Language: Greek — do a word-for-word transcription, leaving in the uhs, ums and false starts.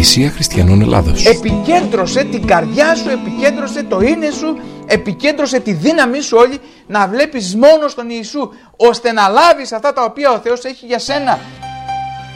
Εκκλησία Χριστιανών Ελλάδος. Επικέντρωσε την καρδιά σου, επικέντρωσε το είναι σου, επικέντρωσε τη δύναμή σου όλη να βλέπεις μόνο στον Ιησού, ώστε να λάβεις αυτά τα οποία ο Θεός έχει για σένα.